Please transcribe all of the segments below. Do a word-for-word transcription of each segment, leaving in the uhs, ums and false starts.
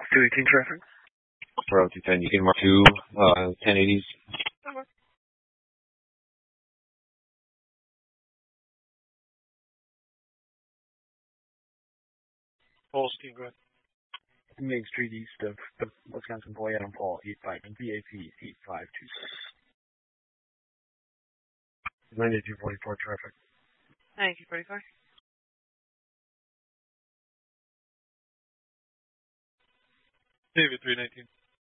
two eighteen traffic. Bravo two ten, you can mark two uh, ten eighties. Okay. Pulse team, go ahead. Main Street east of the Wisconsin Boy Adam Paul, eight five and B A P eight five two six. ninety-two forty-four traffic. ninety-two forty-four. David three nineteen.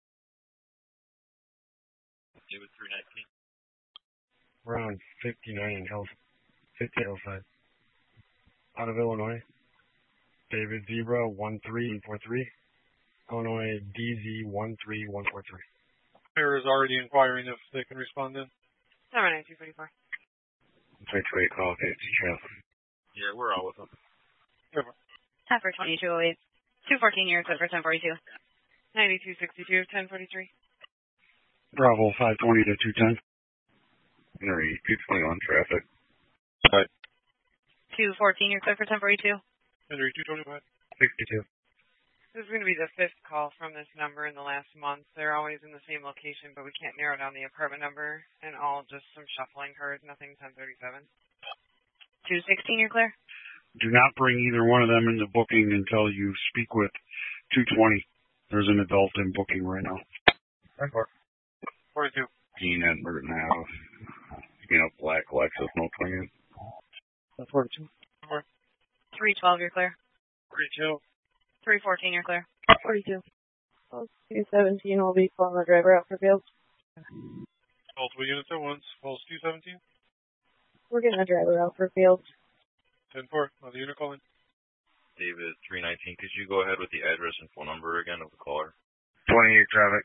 David three nineteen. We're on fifty-nine and Hills, fifty Hillside. Out of Illinois. David Zebra one three four three. Illinois D Z one three one four three. Mayor is already inquiring if they can respond in. Number ninety-two forty-four. three two eight call, okay, traffic. Yeah, we're all with them. Half for twenty-two oh eight. two fourteen, you're equipped for ten forty-two. ninety-two sixty-two, ten forty-three. Bravo five twenty to two ten. Henry two twenty-one traffic. Right. two fourteen, you're equipped for ten forty-two. Henry two twenty-five. sixty-two. This is going to be the fifth call from this number in the last month. They're always in the same location, but we can't narrow down the apartment number, and all just some shuffling cards, nothing ten thirty-seven. two sixteen, you're clear? Do not bring either one of them into booking until you speak with two twenty. There's an adult in booking right now. forty-two. Gene at Burton House. You know, black Lexus, no twin. That's forty-two. three twelve, you're clear? three two. three fourteen, you're clear? forty-two. two seventeen will be pulling the driver out for field. Multiple units at once. Pulse two seventeen. We're getting a driver out for field. ten four. Another unit calling. David three nineteen, could you go ahead with the address and phone number again of the caller? twenty-eight traffic.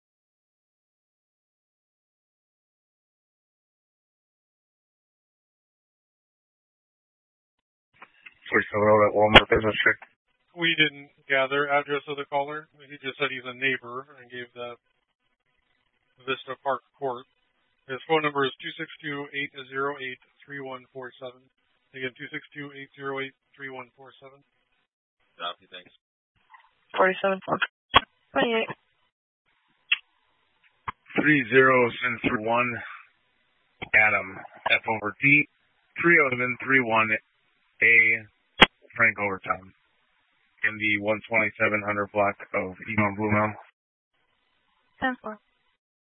Forty-seven Road at Walmart Business Street. We didn't gather address of the caller. He just said he's a neighbor and gave the Vista Park Court. His phone number is two six two, eight zero eight, three one four seven. Again, two six two, eight zero eight, three one four seven. Copy, thanks. forty-seven twenty-eight. three zero three one Adam F over T three eleven three one A Frank Overtime in the one twenty-seven hundred block of Elon Blue Mountain. ten four.